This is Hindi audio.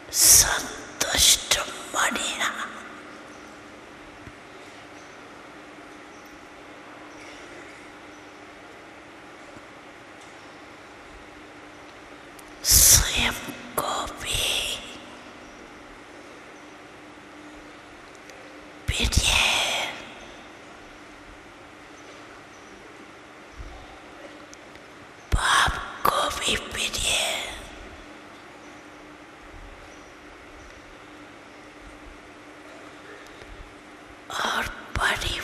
संतुष्ट मणिना स्वयं को भी प्रिय, बाप को भी प्रिय, और परिवार